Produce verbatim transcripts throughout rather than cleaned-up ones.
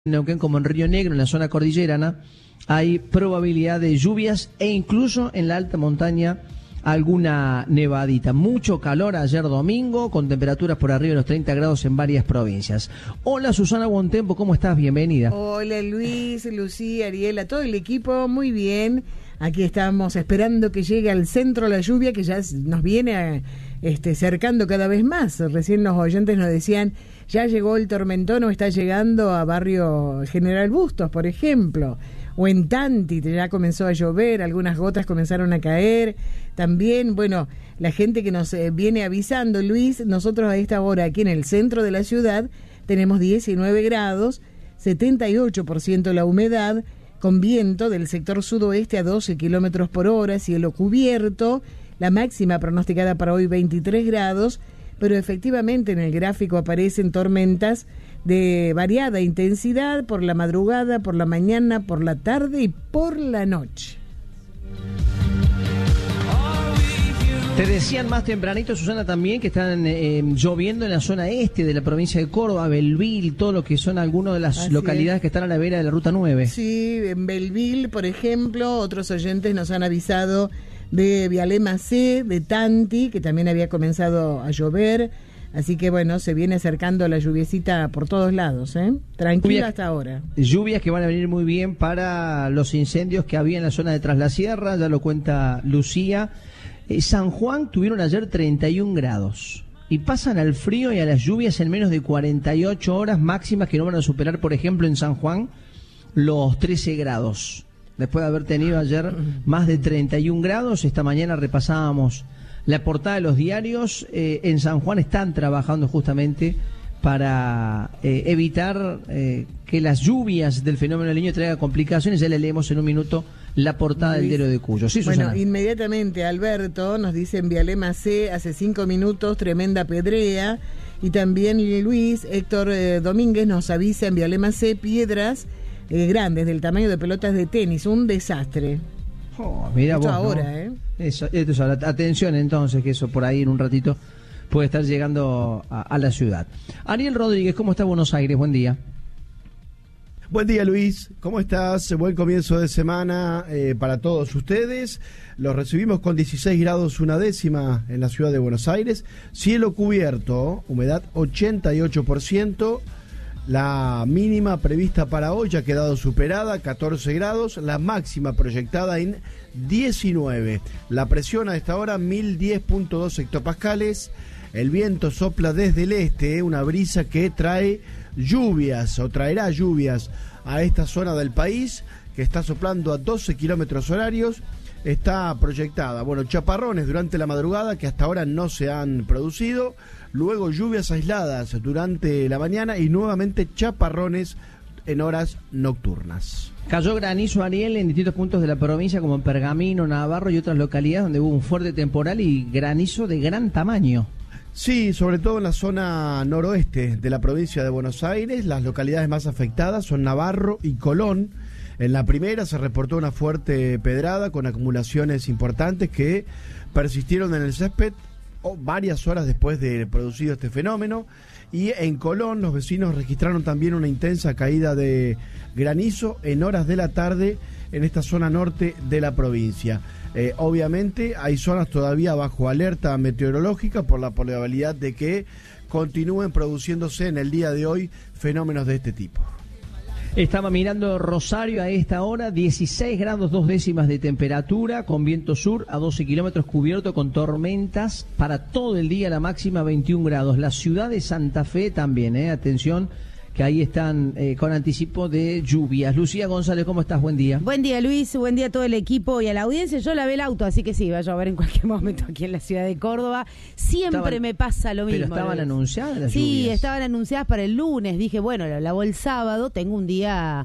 En Neuquén como en Río Negro, en la zona cordillerana, hay probabilidad de lluvias e incluso en la alta montaña alguna nevadita. Mucho calor ayer domingo, con temperaturas por arriba de los treinta grados en varias provincias. Hola Susana Bontempo, ¿cómo estás? Bienvenida. Hola Luis, Lucía, Ariela, todo el equipo, muy bien. Aquí estamos esperando que llegue al centro la lluvia, que ya nos viene a, este, cercando cada vez más. Recién los oyentes nos decían, ya llegó el tormentón o está llegando a barrio General Bustos, por ejemplo. O en Tanti, ya comenzó a llover, algunas gotas comenzaron a caer. También, bueno, la gente que nos eh, viene avisando, Luis, nosotros a esta hora aquí en el centro de la ciudad tenemos diecinueve grados, setenta y ocho por ciento la humedad, con viento del sector sudoeste a doce kilómetros por hora, cielo cubierto, la máxima pronosticada para hoy veintitrés grados, pero efectivamente en el gráfico aparecen tormentas de variada intensidad por la madrugada, por la mañana, por la tarde y por la noche. Te decían más tempranito, Susana, también que están eh, lloviendo en la zona este de la provincia de Córdoba, Belville, todo lo que son algunas de las Así localidades es. que están a la vera de la Ruta nueve. Sí, en Belville, por ejemplo, otros oyentes nos han avisado de Vialema C, de Tanti, que también había comenzado a llover. Así que bueno, se viene acercando la lluviecita por todos lados, ¿eh? Tranquila Lluvia, hasta ahora. Lluvias que van a venir muy bien para los incendios que había en la zona de Tras la Sierra, ya lo cuenta Lucía. Eh, San Juan tuvieron ayer treinta y un grados y pasan al frío y a las lluvias en menos de cuarenta y ocho horas máximas que no van a superar, por ejemplo, en San Juan los trece grados. Después de haber tenido ayer más de treinta y un grados, esta mañana repasábamos la portada de los diarios. eh, en San Juan están trabajando justamente para eh, evitar eh, que las lluvias del fenómeno del Niño traigan complicaciones. Ya le leemos en un minuto la portada Luis. del diario de Cuyo. ¿Sí, Susana? Bueno, inmediatamente Alberto nos dice en Vialema C, hace cinco minutos, tremenda pedrea. Y también Luis, Héctor eh, Domínguez nos avisa en Vialema C, piedras eh, grandes del tamaño de pelotas de tenis, un desastre. Oh, mira Esto vos, ahora, ¿no? ¿eh? Eso, esto es ahora. Atención entonces, que eso por ahí en un ratito puede estar llegando a, a la ciudad. Ariel Rodríguez, ¿cómo está Buenos Aires? Buen día. Buen día, Luis. ¿Cómo estás? Buen comienzo de semana eh, para todos ustedes. Los recibimos con dieciséis grados una décima en la ciudad de Buenos Aires. Cielo cubierto, humedad ochenta y ocho por ciento. La mínima prevista para hoy ya ha quedado superada, catorce grados. La máxima proyectada en diecinueve. La presión a esta hora, mil diez punto dos hectopascales. El viento sopla desde el este, una brisa que trae lluvias o traerá lluvias a esta zona del país, que está soplando a doce kilómetros horarios. Está proyectada, bueno, chaparrones durante la madrugada que hasta ahora no se han producido, luego lluvias aisladas durante la mañana y nuevamente chaparrones en horas nocturnas. Cayó granizo, Ariel, en distintos puntos de la provincia como en Pergamino, Navarro y otras localidades donde hubo un fuerte temporal y granizo de gran tamaño. Sí, sobre todo en la zona noroeste de la provincia de Buenos Aires. Las localidades más afectadas son Navarro y Colón. En la primera se reportó una fuerte pedrada con acumulaciones importantes que persistieron en el césped oh, varias horas después de producido este fenómeno. Y en Colón los vecinos registraron también una intensa caída de granizo en horas de la tarde en esta zona norte de la provincia. Eh, obviamente hay zonas todavía bajo alerta meteorológica por la probabilidad de que continúen produciéndose en el día de hoy fenómenos de este tipo. Estaba mirando Rosario a esta hora, dieciséis grados dos décimas de temperatura, con viento sur a doce kilómetros, cubierto con tormentas para todo el día, la máxima veintiún grados. La ciudad de Santa Fe también, eh, atención, que ahí están eh, con anticipo de lluvias. Lucía González, ¿cómo estás? Buen día. Buen día, Luis, buen día a todo el equipo y a la audiencia. Yo lavé el auto, así que sí, va a llover en cualquier momento aquí en la ciudad de Córdoba. Siempre estaban, me pasa lo mismo. ¿Pero estaban Luis. anunciadas las sí, lluvias? Sí, estaban anunciadas para el lunes. Dije, bueno, lo lavo el sábado, tengo un día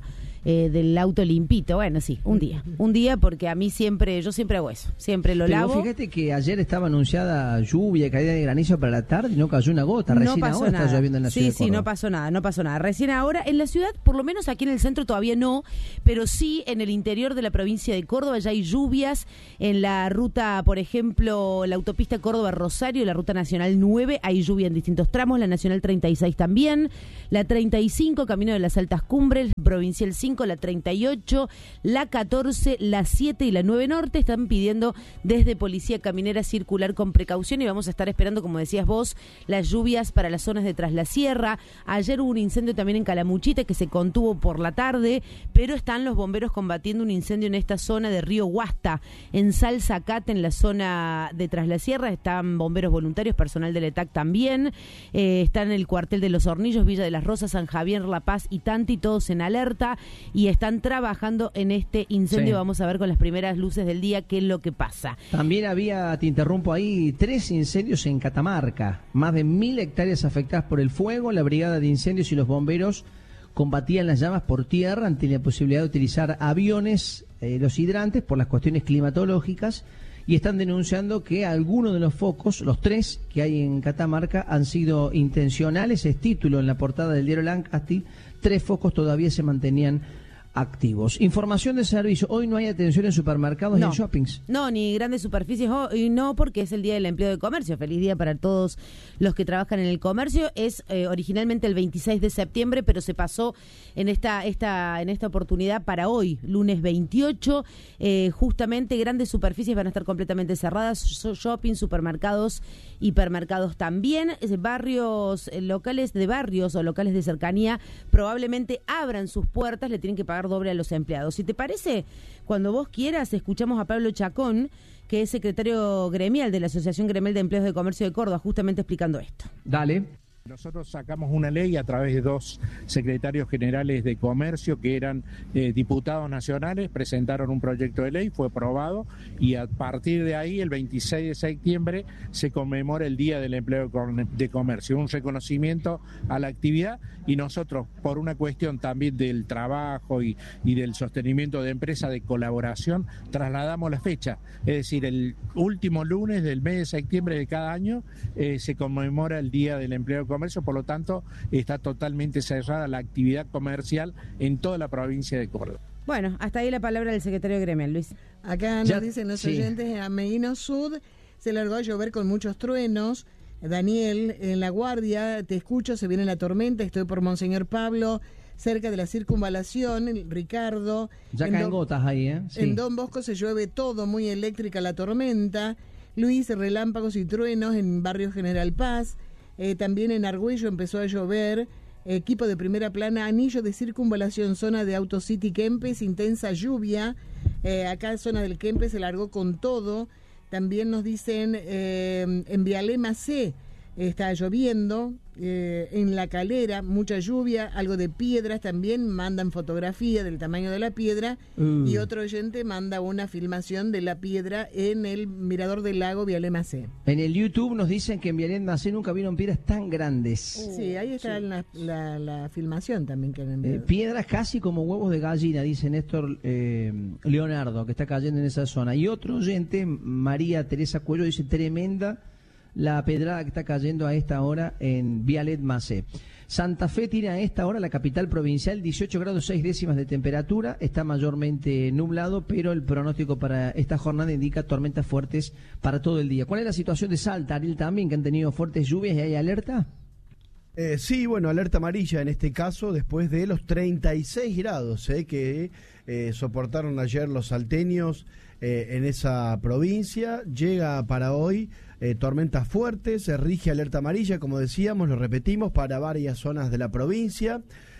eh, del auto limpito. Bueno, sí, un día. Un día porque a mí siempre, yo siempre hago eso. Siempre lo Pero lavo. vos fíjate que ayer estaba anunciada lluvia, caída de granizo para la tarde y no cayó una gota. Recién no pasó ahora nada. está lloviendo en la sí, ciudad de Sí, Córdoba. no pasó nada, no pasó nada. Recién ahora en la ciudad, por lo menos aquí en el centro todavía no, pero sí en el interior de la provincia de Córdoba ya hay lluvias. En la ruta, por ejemplo, la autopista Córdoba-Rosario, la ruta nacional nueve, hay lluvia en distintos tramos, la nacional treinta y seis también, la treinta y cinco, camino de las altas cumbres, provincial cinco, la treinta y ocho, la catorce, la siete y la nueve norte están pidiendo desde Policía Caminera circular con precaución y vamos a estar esperando, como decías vos, las lluvias para las zonas de Tras la Sierra. Ayer hubo un incendio también en Calamuchita que se contuvo por la tarde, pero están los bomberos combatiendo un incendio en esta zona de Río Guasta, en Salzacate, en la zona de Tras la Sierra. Están bomberos voluntarios, personal del E T A C también, eh, están en el cuartel de Los Hornillos, Villa de las Rosas, San Javier, La Paz y Tanti, todos en alerta y están trabajando en este incendio. Sí. Vamos a ver con las primeras luces del día qué es lo que pasa. También había, te interrumpo ahí, tres incendios en Catamarca, más de mil hectáreas afectadas por el fuego. La brigada de incendios y los bomberos combatían las llamas por tierra ante la posibilidad de utilizar aviones, eh, los hidrantes, por las cuestiones climatológicas, y están denunciando que algunos de los focos, los tres que hay en Catamarca, han sido intencionales. Es título en la portada del diario Lancaster. Tres focos todavía se mantenían activos. Información de servicio. Hoy no hay atención en supermercados No. ni en shoppings. No, ni grandes superficies, oh, y no porque es el Día del Empleo de Comercio. Feliz día para todos los que trabajan en el comercio. Es eh, originalmente el veintiséis de septiembre, pero se pasó en esta esta en esta oportunidad para hoy, lunes veintiocho. Eh, justamente grandes superficies van a estar completamente cerradas, shopping, supermercados, hipermercados también. Eh, barrios eh, locales de barrios o locales de cercanía probablemente abran sus puertas, le tienen que pagar doble a los empleados. Si te parece, cuando vos quieras, escuchamos a Pablo Chacón, que es secretario gremial de la Asociación Gremial de Empleados de Comercio de Córdoba, justamente explicando esto. Dale. Nosotros sacamos una ley a través de dos secretarios generales de comercio que eran eh, diputados nacionales, presentaron un proyecto de ley, fue aprobado y a partir de ahí, el veintiséis de septiembre, se conmemora el Día del Empleo de Comercio, un reconocimiento a la actividad y nosotros, por una cuestión también del trabajo y, y del sostenimiento de empresas de colaboración, trasladamos la fecha, es decir, el último lunes del mes de septiembre de cada año eh, se conmemora el Día del Empleo de Comercio. Comercio, por lo tanto, está totalmente cerrada la actividad comercial en toda la provincia de Córdoba. Bueno, hasta ahí la palabra del secretario gremial, Luis. Acá nos Ya, dicen los sí. oyentes, a Meguino Sud se largó a llover con muchos truenos. Daniel, en La Guardia, te escucho, se viene la tormenta, estoy por Monseñor Pablo, cerca de la circunvalación. Ricardo. Ya en caen Don- gotas ahí, ¿eh? Sí. En Don Bosco se llueve todo, muy eléctrica la tormenta. Luis, relámpagos y truenos en Barrio General Paz. Eh, también en Argüello empezó a llover. Equipo de primera plana, anillo de circunvalación, zona de Autocity Kempes, intensa lluvia. Eh, acá zona del Kempes se largó con todo. También nos dicen eh, en Vialema C está lloviendo. Eh, en La Calera, mucha lluvia, algo de piedras también. Mandan fotografía del tamaño de la piedra. Uh. Y otro oyente manda una filmación de la piedra en el mirador del lago Vialema C. En el YouTube nos dicen que en Vialet Macé nunca vieron piedras tan grandes. Sí, ahí está la, la, la filmación también que han Eh, enviado. piedras casi como huevos de gallina, dice Néstor eh, Leonardo, que está cayendo en esa zona. Y otro oyente, María Teresa Cuello, dice tremenda la pedrada que está cayendo a esta hora en Vialet Macé. Santa Fe tiene a esta hora la capital provincial dieciocho grados seis décimas de temperatura, está mayormente nublado, pero el pronóstico para esta jornada indica tormentas fuertes para todo el día. ¿Cuál es la situación de Salta, Ariel, también, que han tenido fuertes lluvias y hay alerta? Eh, sí, bueno, alerta amarilla en este caso, después de los treinta y seis grados eh, que eh, soportaron ayer los salteños eh, en esa provincia. Llega para hoy eh, tormentas fuertes, se rige alerta amarilla, como decíamos, lo repetimos, para varias zonas de la provincia.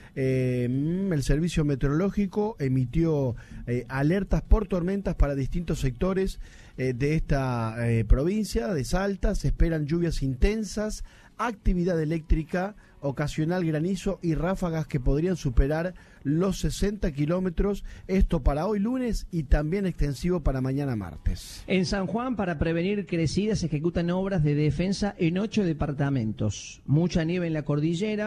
Eh, el servicio meteorológico emitió eh, alertas por tormentas para distintos sectores eh, de esta eh, provincia de Salta. Se esperan lluvias intensas, actividad eléctrica, ocasional granizo y ráfagas que podrían superar los sesenta kilómetros, esto para hoy lunes y también extensivo para mañana martes. En San Juan, para prevenir crecidas, se ejecutan obras de defensa en ocho departamentos. Mucha nieve en la cordillera,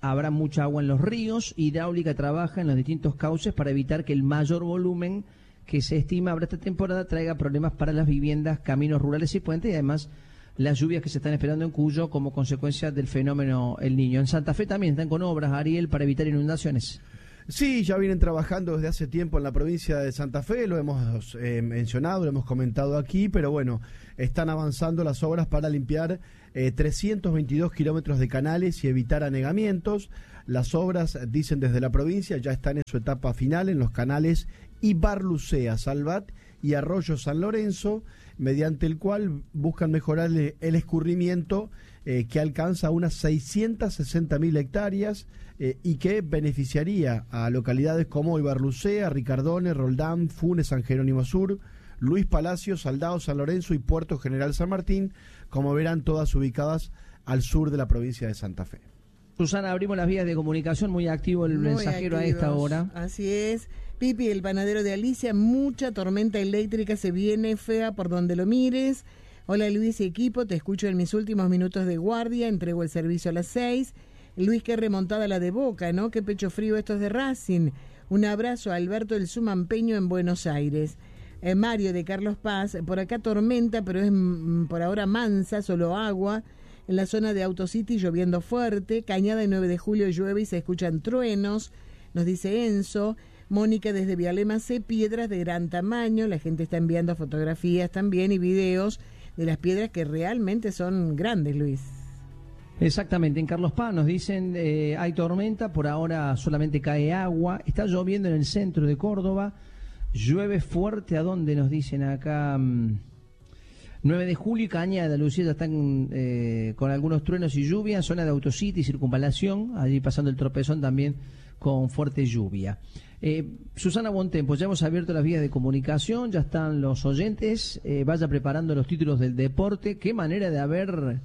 habrá mucha agua en los ríos. Hidráulica trabaja en los distintos cauces para evitar que el mayor volumen que se estima habrá esta temporada traiga problemas para las viviendas, caminos rurales y puentes, y además las lluvias que se están esperando en Cuyo como consecuencia del fenómeno El Niño. En Santa Fe también están con obras, Ariel, para evitar inundaciones. Sí, ya vienen trabajando desde hace tiempo en la provincia de Santa Fe, lo hemos eh, mencionado, lo hemos comentado aquí, pero bueno, están avanzando las obras para limpiar eh, trescientos veintidós kilómetros de canales y evitar anegamientos. Las obras, dicen desde la provincia, ya están en su etapa final en los canales Ibarlucea, Salvat y Arroyo San Lorenzo, mediante el cual buscan mejorar el escurrimiento eh, que alcanza unas seiscientas sesenta mil hectáreas eh, y que beneficiaría a localidades como Ibarlucea, Ricardones, Roldán, Funes, San Jerónimo Sur, Luis Palacio, Saldao, San Lorenzo y Puerto General San Martín, como verán, todas ubicadas al sur de la provincia de Santa Fe. Susana, abrimos las vías de comunicación, muy activo el Muy mensajero activos. A esta hora. Así es. Pipi, el panadero de Alicia, mucha tormenta eléctrica se viene fea por donde lo mires. Hola Luis y equipo, te escucho en mis últimos minutos de guardia, entrego el servicio a las seis. Luis, qué remontada la de Boca, ¿no? Qué pecho frío estos de Racing. Un abrazo a Alberto el Sumampeño en Buenos Aires. Eh, Mario de Carlos Paz, por acá tormenta, pero es mm, por ahora mansa, solo agua. En la zona de Autocity lloviendo fuerte, Cañada y nueve de julio llueve y se escuchan truenos, nos dice Enzo. Mónica desde Vialema C, piedras de gran tamaño, la gente está enviando fotografías también y videos de las piedras que realmente son grandes, Luis. Exactamente, en Carlos Paz nos dicen eh, hay tormenta, por ahora solamente cae agua, está lloviendo en el centro de Córdoba, llueve fuerte, ¿a dónde nos dicen acá? nueve de julio y Cañada, Lucía, ya están eh, con algunos truenos y lluvia, zona de Autocity, Circunvalación, allí pasando el Tropezón también con fuerte lluvia. Eh, Susana Bontempo, ya hemos abierto las vías de comunicación, ya están los oyentes, eh, vaya preparando los títulos del deporte, qué manera de haber...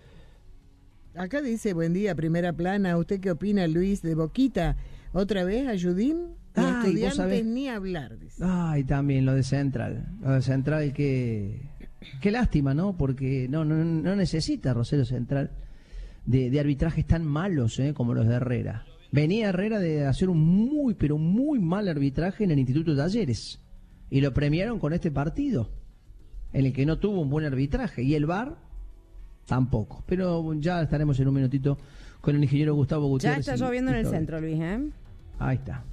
Acá dice, buen día, primera plana, ¿usted qué opina, Luis, de Boquita? ¿Otra vez a Judín? Ay, Estudiantes sabés... ni hablar, dice. Ay, también lo de Central, lo de Central, que... Qué lástima, ¿no? Porque no, no, no necesita Rosario Central de, de arbitrajes tan malos ¿eh? como los de Herrera. Venía Herrera de hacer un muy, pero muy mal arbitraje en el Instituto de Talleres. Y lo premiaron con este partido, en el que no tuvo un buen arbitraje. Y el V A R, tampoco. Pero ya estaremos en un minutito con el ingeniero Gustavo Gutiérrez. Ya está lloviendo en el todo. centro, Luis, ¿eh? Ahí está.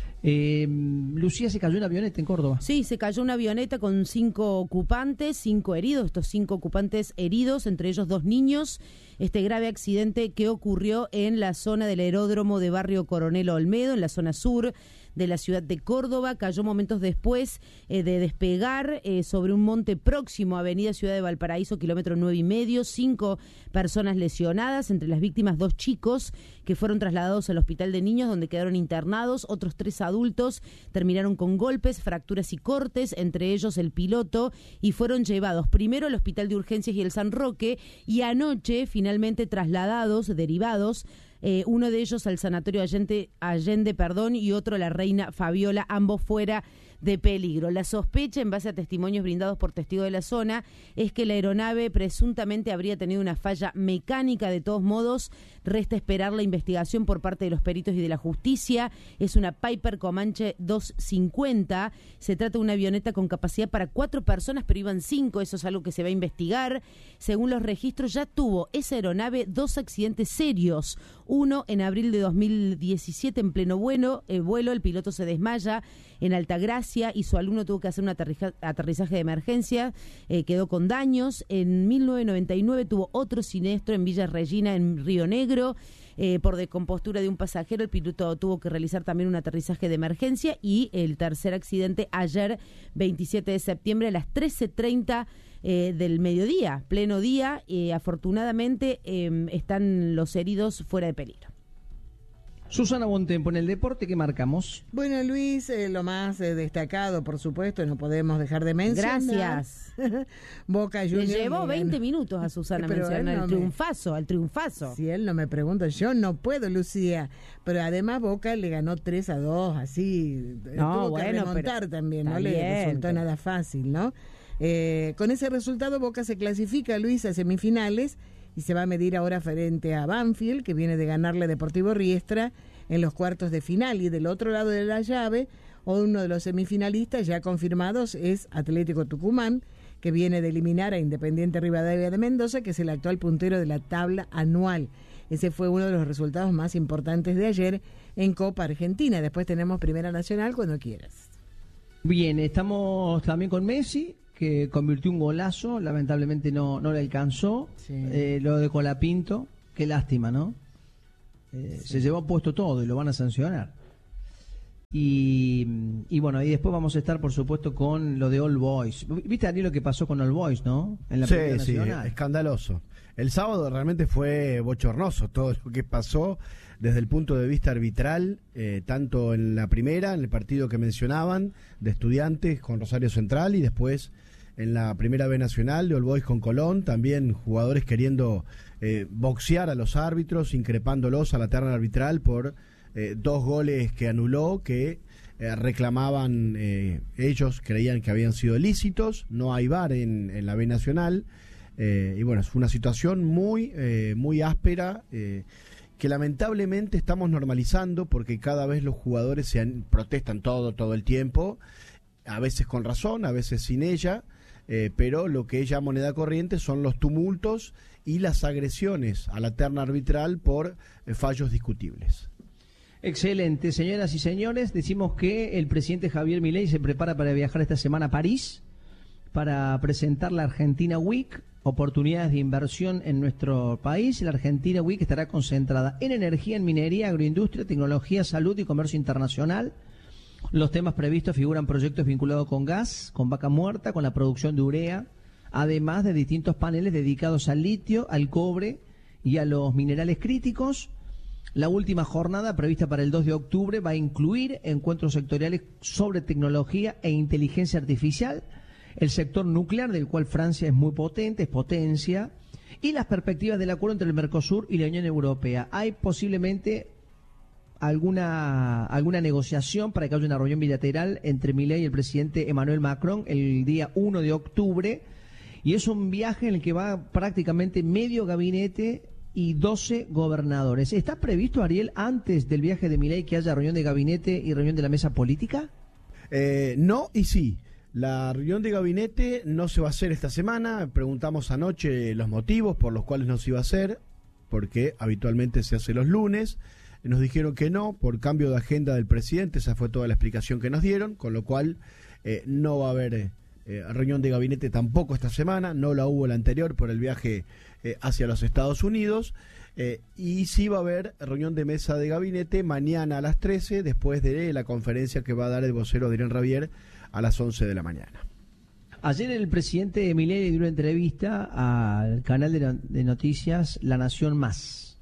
Eh, Lucía, se cayó una avioneta en Córdoba. Sí, se cayó una avioneta con cinco ocupantes, cinco heridos, estos cinco ocupantes heridos, entre ellos dos niños. Este grave accidente que ocurrió en la zona del aeródromo de Barrio Coronel Olmedo, en la zona sur de la ciudad de Córdoba, cayó momentos después eh, de despegar eh, sobre un monte próximo a Avenida Ciudad de Valparaíso, kilómetro nueve y medio, cinco personas lesionadas, entre las víctimas dos chicos que fueron trasladados al hospital de niños donde quedaron internados, otros tres adultos terminaron con golpes, fracturas y cortes, entre ellos el piloto, y fueron llevados primero al hospital de urgencias y el San Roque, y anoche finalmente trasladados, derivados, Eh, uno de ellos al sanatorio Allende, Allende perdón, y otro a la Reina Fabiola, ambos fuera de peligro. La sospecha, en base a testimonios brindados por testigos de la zona, es que la aeronave presuntamente habría tenido una falla mecánica. De todos modos, resta esperar la investigación por parte de los peritos y de la justicia. Es una Piper Comanche doscientos cincuenta. Se trata de una avioneta con capacidad para cuatro personas, pero iban cinco. Eso es algo que se va a investigar. Según los registros, ya tuvo esa aeronave dos accidentes serios. Uno en abril de dos mil diecisiete, en pleno vuelo, el vuelo, el piloto se desmaya en Altagracia y su alumno tuvo que hacer un aterriza, aterrizaje de emergencia, eh, quedó con daños. En mil novecientos noventa y nueve tuvo otro siniestro en Villa Regina, en Río Negro, eh, por descompostura de un pasajero. El piloto tuvo que realizar también un aterrizaje de emergencia. Y el tercer accidente ayer, veintisiete de septiembre, a las trece treinta Eh, del mediodía, pleno día. Eh, afortunadamente eh, están los heridos fuera de peligro. Susana Bontempo, en el deporte, ¿qué marcamos? Bueno, Luis, eh, lo más eh, destacado, por supuesto, no podemos dejar de mencionar. Gracias. Boca Juniors. Le llevó veinte minutos a Susana Pero mencionar no el me... triunfazo, al triunfazo. Si él no me pregunta, yo no puedo, Lucía. Pero además Boca le ganó tres a dos, así. No, tuvo bueno, que remontar pero también, no también, le resultó pero... nada fácil, ¿no? Eh, con ese resultado Boca se clasifica, Luis, a semifinales y se va a medir ahora frente a Banfield, que viene de ganarle a Deportivo Riestra en los cuartos de final. Y del otro lado de la llave, uno de los semifinalistas ya confirmados es Atlético Tucumán, que viene de eliminar a Independiente Rivadavia de Mendoza, que es el actual puntero de la tabla anual. Ese fue uno de los resultados más importantes de ayer en Copa Argentina. Después tenemos Primera Nacional cuando quieras. Bien, estamos también con Messi, que convirtió un golazo, lamentablemente no, no le alcanzó. Sí. Eh, lo de Colapinto, qué lástima, ¿no? Eh, Sí. Se llevó puesto todo y lo van a sancionar. Y, y bueno, y después vamos a estar, por supuesto, con lo de All Boys. ¿Viste, Daniel, lo que pasó con All Boys, no? En la Sí, Primera sí, Nacional. escandaloso. El sábado realmente fue bochornoso todo lo que pasó desde el punto de vista arbitral, eh, tanto en la primera, en el partido que mencionaban, de Estudiantes con Rosario Central, y después en la Primera B Nacional de All Boys con Colón, también jugadores queriendo eh, boxear a los árbitros, increpándolos a la terna arbitral por eh, dos goles que anuló, que eh, reclamaban, eh, ellos creían que habían sido ilícitos. No hay V A R en, en la B Nacional, eh, y bueno, es una situación muy, eh, muy áspera, eh, que lamentablemente estamos normalizando, porque cada vez los jugadores se han, protestan todo, todo el tiempo, a veces con razón, a veces sin ella, eh, pero lo que es ya moneda corriente son los tumultos y las agresiones a la terna arbitral por eh, fallos discutibles. Excelente, señoras y señores, decimos que el presidente Javier Milei se prepara para viajar esta semana a París para presentar la Argentina Week, oportunidades de inversión en nuestro país. La Argentina Week estará concentrada en energía, en minería, agroindustria, tecnología, salud y comercio internacional. Los temas previstos figuran proyectos vinculados con gas, con vaca muerta, con la producción de urea, además de distintos paneles dedicados al litio, al cobre y a los minerales críticos. La última jornada, prevista para el dos de octubre, va a incluir encuentros sectoriales sobre tecnología e inteligencia artificial, el sector nuclear, del cual Francia es muy potente, es potencia, y las perspectivas del acuerdo entre el Mercosur y la Unión Europea. Hay posiblemente alguna alguna negociación para que haya una reunión bilateral entre Milei y el presidente Emmanuel Macron el día uno de octubre, y es un viaje en el que va prácticamente medio gabinete y doce gobernadores. ¿Está previsto, Ariel, antes del viaje de Milei, que haya reunión de gabinete y reunión de la mesa política? Eh, no y sí. La reunión de gabinete no se va a hacer esta semana. Preguntamos anoche los motivos por los cuales no se iba a hacer, porque habitualmente se hace los lunes. Nos dijeron que no, por cambio de agenda del presidente. Esa fue toda la explicación que nos dieron, con lo cual eh, no va a haber eh, reunión de gabinete tampoco esta semana. No la hubo la anterior por el viaje eh, hacia los Estados Unidos. Eh, y sí va a haber reunión de mesa de gabinete mañana a las trece, después de la conferencia que va a dar el vocero Adrián Rabier a las once de la mañana. Ayer el presidente Milei dio una entrevista al canal de, no- de noticias La Nación Más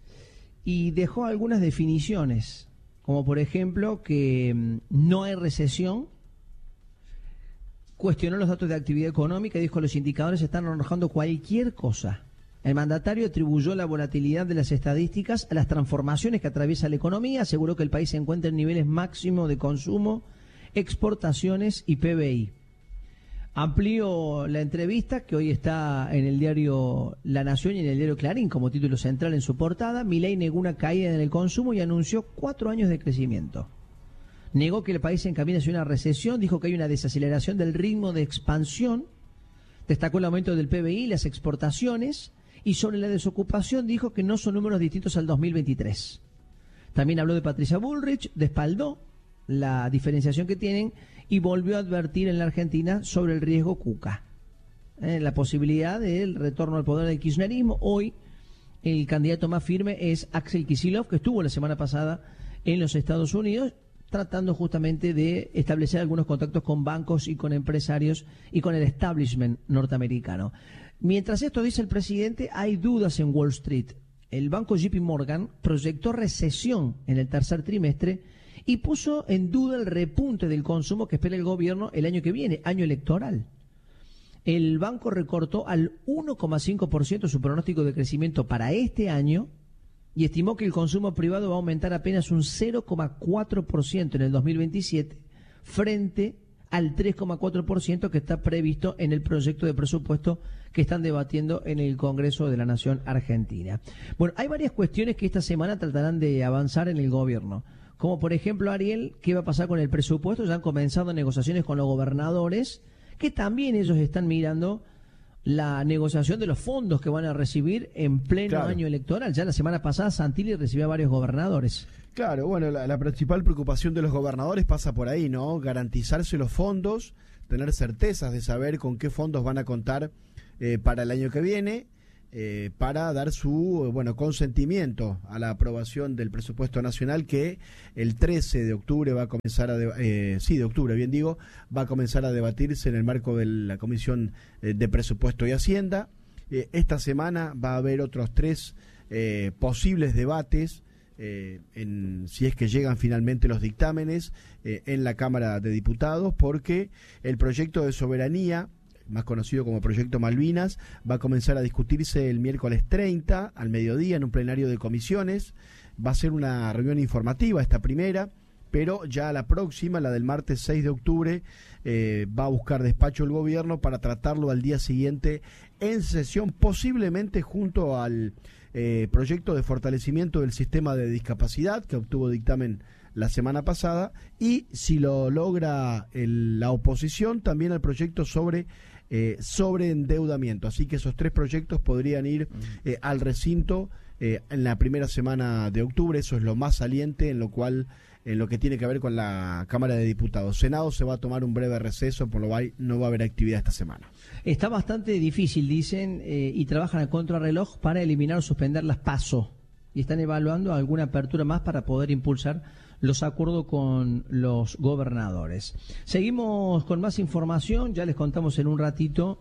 y dejó algunas definiciones, como por ejemplo que mm, no hay recesión. Cuestionó los datos de actividad económica y dijo que los indicadores están arrojando cualquier cosa. El mandatario atribuyó la volatilidad de las estadísticas a las transformaciones que atraviesa la economía, aseguró que el país se encuentra en niveles máximos de consumo, exportaciones y P B I. Amplió la entrevista, que hoy está en el diario La Nación y en el diario Clarín como título central en su portada. Milei negó una caída en el consumo y anunció cuatro años de crecimiento. Negó que el país se encamina hacia una recesión, dijo que hay una desaceleración del ritmo de expansión, destacó el aumento del P B I y las exportaciones, y sobre la desocupación dijo que no son números distintos al dos mil veintitrés. También habló de Patricia Bullrich, respaldó la diferenciación que tienen y volvió a advertir en la Argentina sobre el riesgo Cuca, eh, la posibilidad del retorno al poder del kirchnerismo. Hoy el candidato más firme es Axel Kicillof, que estuvo la semana pasada en los Estados Unidos tratando justamente de establecer algunos contactos con bancos y con empresarios y con el establishment norteamericano. Mientras esto dice el presidente, hay dudas en Wall Street. El banco J P Morgan proyectó recesión en el tercer trimestre y puso en duda el repunte del consumo que espera el gobierno el año que viene, año electoral. El banco recortó al uno coma cinco por ciento su pronóstico de crecimiento para este año y estimó que el consumo privado va a aumentar apenas un cero coma cuatro por ciento en el dos mil veintisiete frente al tres coma cuatro por ciento que está previsto en el proyecto de presupuesto que están debatiendo en el Congreso de la Nación Argentina. Bueno, hay varias cuestiones que esta semana tratarán de avanzar en el gobierno. Como por ejemplo, Ariel, ¿qué va a pasar con el presupuesto? Ya han comenzado negociaciones con los gobernadores, que también ellos están mirando la negociación de los fondos que van a recibir en pleno claro. año electoral. Ya la semana pasada Santilli recibió a varios gobernadores. Claro, bueno, la, la principal preocupación de los gobernadores pasa por ahí, ¿no? Garantizarse los fondos, tener certezas de saber con qué fondos van a contar eh, para el año que viene, eh, para dar su bueno consentimiento a la aprobación del presupuesto nacional, que el trece de octubre va a comenzar a de, eh, sí de octubre bien digo va a comenzar a debatirse en el marco de la Comisión eh, de Presupuesto y Hacienda. Eh, esta semana va a haber otros tres eh, posibles debates eh, en si es que llegan finalmente los dictámenes eh, en la Cámara de Diputados, porque el proyecto de soberanía, más conocido como Proyecto Malvinas, va a comenzar a discutirse el miércoles treinta al mediodía en un plenario de comisiones. Va a ser una reunión informativa esta primera, pero ya la próxima, la del martes seis de octubre, eh, va a buscar despacho el gobierno para tratarlo al día siguiente en sesión, posiblemente junto al eh, proyecto de fortalecimiento del sistema de discapacidad, que obtuvo dictamen la semana pasada, y si lo logra el, la oposición, también al proyecto sobre Eh, sobre endeudamiento. Así que esos tres proyectos podrían ir eh, al recinto eh, en la primera semana de octubre. Eso es lo más saliente en lo cual en lo que tiene que ver con la Cámara de Diputados. Senado se va a tomar un breve receso, por lo cual no va a haber actividad esta semana. Está bastante difícil, dicen, eh, y trabajan a contrarreloj para eliminar o suspender las PASO, y están evaluando alguna apertura más para poder impulsar los acuerdos con los gobernadores. Seguimos con más información, ya les contamos en un ratito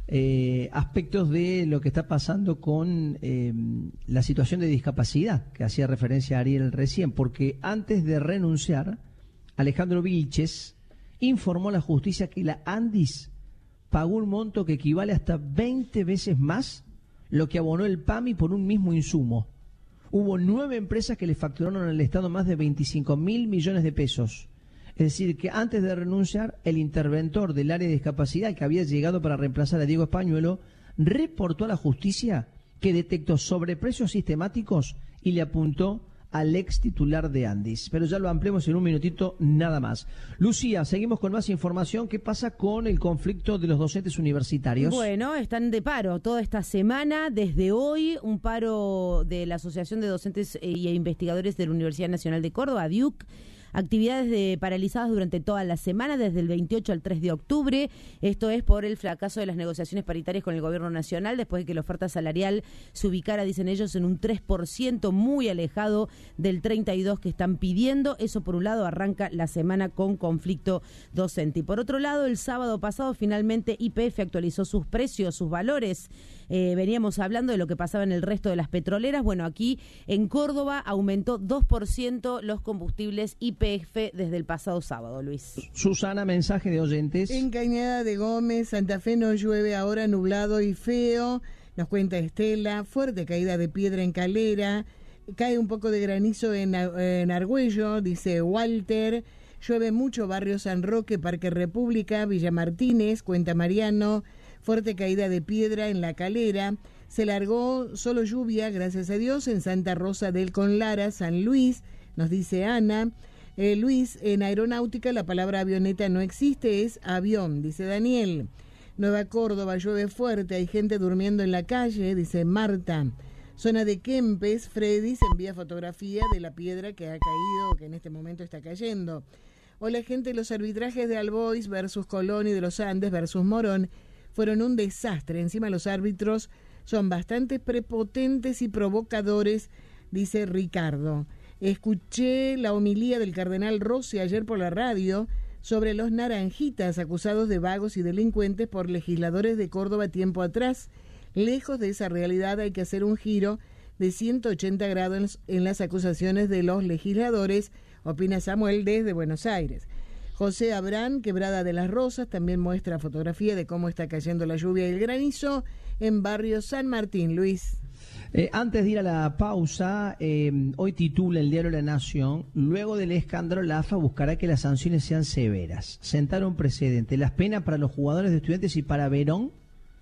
eh, aspectos de lo que está pasando con eh, la situación de discapacidad, que hacía referencia a Ariel recién, porque antes de renunciar, Alejandro Vilches informó a la justicia que la Andis pagó un monto que equivale hasta veinte veces más lo que abonó el PAMI por un mismo insumo. Hubo nueve empresas que le facturaron al Estado más de veinticinco mil millones de pesos. Es decir, que antes de renunciar, el interventor del área de discapacidad, que había llegado para reemplazar a Diego Españuelo, reportó a la justicia que detectó sobreprecios sistemáticos y le apuntó al ex titular de Andis. Pero ya lo ampliamos en un minutito nada más. Lucía, seguimos con más información. ¿Qué pasa con el conflicto de los docentes universitarios? Bueno, están de paro toda esta semana. Desde hoy, un paro de la Asociación de Docentes y Investigadores de la Universidad Nacional de Córdoba, D I U C. Actividades de paralizadas durante toda la semana, desde el veintiocho al tres de octubre. Esto es por el fracaso de las negociaciones paritarias con el gobierno nacional, después de que la oferta salarial se ubicara, dicen ellos, en un tres por ciento, muy alejado del treinta y dos por ciento que están pidiendo. Eso por un lado, arranca la semana con conflicto docente. Y por otro lado, el sábado pasado finalmente Y P F actualizó sus precios, sus valores. Eh, veníamos hablando de lo que pasaba en el resto de las petroleras. Bueno, aquí en Córdoba aumentó dos por ciento los combustibles Y P F desde el pasado sábado, Luis. Susana, mensaje de oyentes. En Cañada de Gómez, Santa Fe no llueve ahora, nublado y feo. Nos cuenta Estela, fuerte caída de piedra en Calera, cae un poco de granizo en, en Argüello, dice Walter. Llueve mucho, barrio San Roque, Parque República, Villa Martínez, cuenta Mariano. Fuerte caída de piedra en La Calera. Se largó solo lluvia, gracias a Dios, en Santa Rosa del Conlara, San Luis, nos dice Ana. Eh, Luis, en aeronáutica la palabra avioneta no existe, es avión, dice Daniel. Nueva Córdoba, llueve fuerte, hay gente durmiendo en la calle, dice Marta. Zona de Kempes, Freddy se envía fotografía de la piedra que ha caído, que en este momento está cayendo. Hola gente, los arbitrajes de Albois versus Colón y de los Andes versus Morón fueron un desastre. Encima los árbitros son bastante prepotentes y provocadores, dice Ricardo. Escuché la homilía del cardenal Rossi ayer por la radio sobre los naranjitas acusados de vagos y delincuentes por legisladores de Córdoba tiempo atrás. Lejos de esa realidad hay que hacer un giro de ciento ochenta grados en las acusaciones de los legisladores, opina Samuel desde Buenos Aires. José Abrán, Quebrada de las Rosas, también muestra fotografía de cómo está cayendo la lluvia y el granizo en barrio San Martín. Luis. Eh, antes de ir a la pausa, eh, hoy titula el diario La Nación: luego del escándalo, la A F A buscará que las sanciones sean severas. Sentar un precedente. Las penas para los jugadores de Estudiantes y para Verón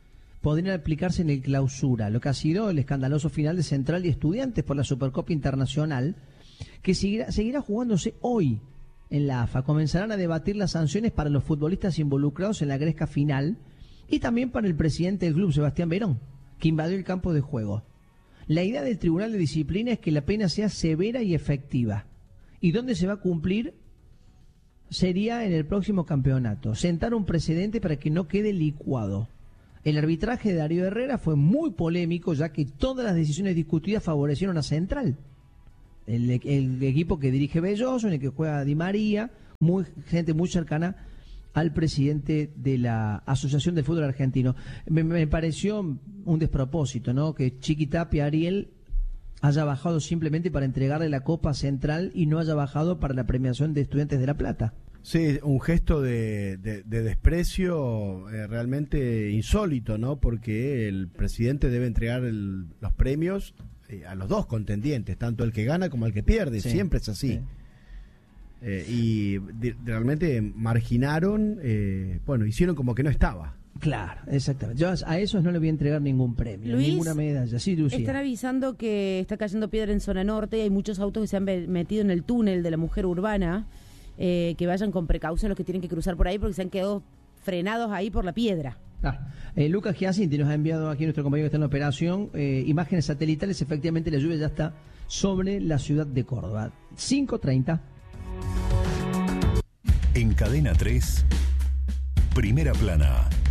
podrían aplicarse en el clausura, lo que ha sido el escandaloso final de Central y Estudiantes por la Supercopa Internacional, que seguirá, seguirá jugándose hoy en la A F A. Comenzarán a debatir las sanciones para los futbolistas involucrados en la gresca final y también para el presidente del club, Sebastián Verón, que invadió el campo de juego. La idea del Tribunal de Disciplina es que la pena sea severa y efectiva. ¿Y dónde se va a cumplir? Sería en el próximo campeonato. Sentar un precedente para que no quede licuado. El arbitraje de Darío Herrera fue muy polémico, ya que todas las decisiones discutidas favorecieron a Central. El, el equipo que dirige Belloso, en el que juega Di María, muy, gente muy cercana al presidente de la Asociación de Fútbol Argentino. Me, me pareció un despropósito, ¿no? Que Chiqui Tapia Ariel haya bajado simplemente para entregarle la Copa Central y no haya bajado para la premiación de Estudiantes de La Plata. Sí, un gesto de, de, de desprecio eh, realmente insólito, ¿no? Porque el presidente debe entregar el, los premios eh, a los dos contendientes, tanto el que gana como el que pierde, sí, siempre es así. Sí. Eh, y de, realmente marginaron, eh, bueno, hicieron como que no estaba. Claro, exactamente. Yo a esos no le voy a entregar ningún premio, Luis, ninguna medalla. Sí, Lucía. Están avisando que está cayendo piedra en zona norte y hay muchos autos que se han metido en el túnel de la mujer urbana. Eh, que vayan con precaución los que tienen que cruzar por ahí porque se han quedado frenados ahí por la piedra. Ah, eh, Lucas Giacinti nos ha enviado aquí, nuestro compañero que está en la operación, eh, imágenes satelitales. Efectivamente la lluvia ya está sobre la ciudad de Córdoba. cinco treinta. En Cadena tres, Primera Plana.